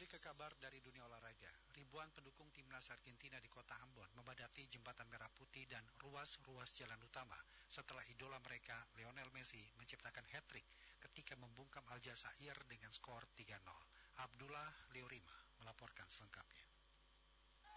ke kabar dari dunia olahraga. Ribuan pendukung timnas Argentina di kota Ambon memadati Jembatan Merah Putih dan ruas-ruas jalan utama setelah idola mereka, Lionel Messi, menciptakan hat-trick ketika membungkam Aljazair dengan skor 3-0. Abdullah Leorima melaporkan selengkapnya.